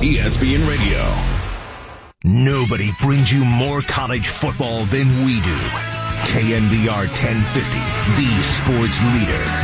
ESPN Radio. Nobody brings you more college football than we do. KNBR 1050, the sports leader.